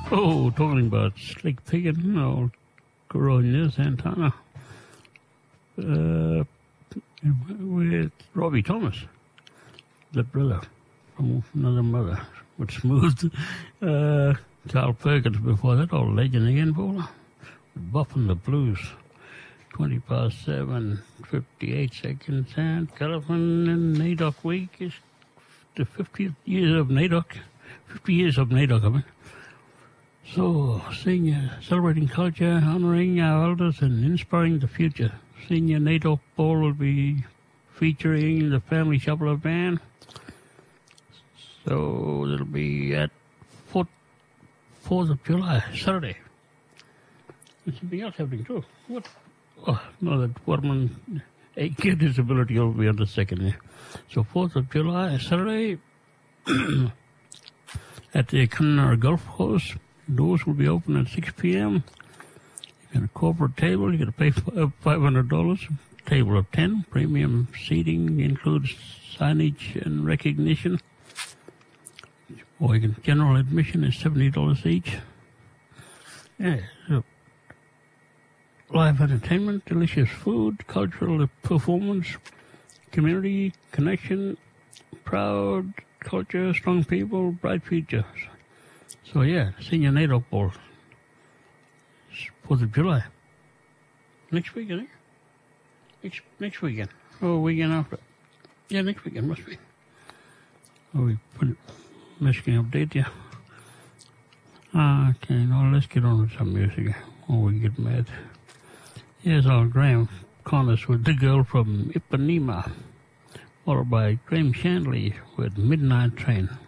Oh, talking about Slick Piggin, old Coronia Santana, with Robbie Thomas, the brother from another mother, with Smooth. Carl Perkins before that, old legend again, Paula. Buffing the Blues. 20 past 7, 58 seconds, and California and NAIDOC week is the 50th year of NAIDOC. 50 years of NAIDOC, I mean. So, senior, celebrating culture, honoring our elders, and inspiring the future. Senior NAIDOC Ball will be featuring the Family Shuffler Band. So, it'll be at 4th of July, Saturday. There's something else happening too. What? Oh, no, that Waterman AK disability will be on the 2nd. So 4th of July, Saturday, at the Connemara Golf Course. Doors will be open at 6 p.m. You got a corporate table. You got to pay $500. Table of 10. Premium seating includes signage and recognition. Or general admission is $70 each. Yeah, so live entertainment, delicious food, cultural performance, community connection, proud culture, strong people, bright future. So yeah, Senior NAIDOC Ball, 4th of July. Next weekend, eh? Next weekend. Oh, weekend after. Yeah, next weekend must be. Oh, we put it, Michigan update, yeah. Okay, now let's get on with some music before we get mad. Here's our Graham Connors with The Girl from Ipanema, followed by Graham Shanley with Midnight Train.